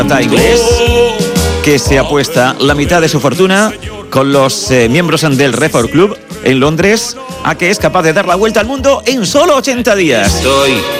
inglés que se apuesta la mitad de su fortuna con los miembros del Redford Club en Londres a que es capaz de dar la vuelta al mundo en solo 80 días.